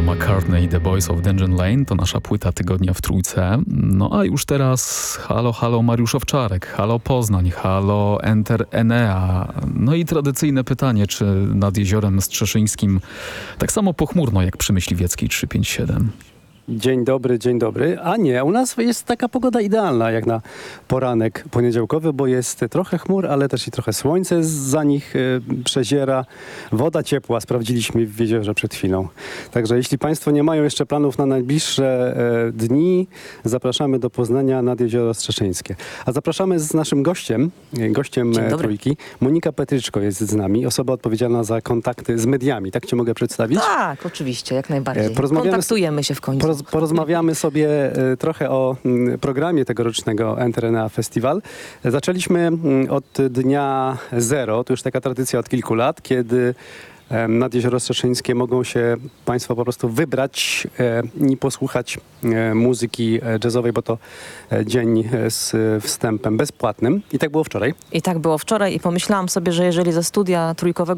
McCartney i The Boys of Dungeon Lane to nasza płyta tygodnia w Trójce. No a już teraz halo, halo Mariusz Owczarek, halo Poznań, halo Enter Enea. No i tradycyjne pytanie, czy nad Jeziorem Strzeszyńskim tak samo pochmurno jak przy Myśliwieckiej 357? Dzień dobry, dzień dobry. A nie, u nas jest taka pogoda idealna jak na poranek poniedziałkowy, bo jest trochę chmur, ale też i trochę słońce za nich przeziera. Woda ciepła, sprawdziliśmy w jeziorze przed chwilą. Także jeśli Państwo nie mają jeszcze planów na najbliższe dni, zapraszamy do Poznania nad Jezioro Strzeszyńskie. A zapraszamy z naszym gościem Trójki. Monika Petryczko jest z nami, osoba odpowiedzialna za kontakty z mediami. Tak Cię mogę przedstawić? Tak, oczywiście, jak najbardziej. Kontaktujemy się w końcu. Porozmawiamy sobie trochę o programie tegorocznego Enter Enea Festival. Zaczęliśmy od dnia 0, to już taka tradycja od kilku lat, kiedy nad Jezioro Strzeszyńskie mogą się Państwo po prostu wybrać i posłuchać muzyki jazzowej, bo to dzień z wstępem bezpłatnym. I tak było wczoraj. I tak było wczoraj i pomyślałam sobie, że jeżeli ze studia trójkowego